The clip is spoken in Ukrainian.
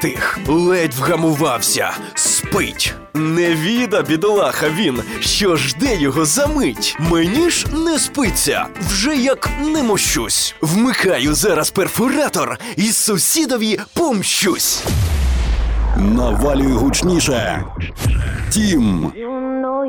затих, ледь вгамувався, спить. Не віда, бідолаха він, що жде його за мить. Мені ж не спиться, вже як не мощусь. Вмикаю зараз перфоратор і сусідові помщусь. Навалюй гучніше. Тім. You know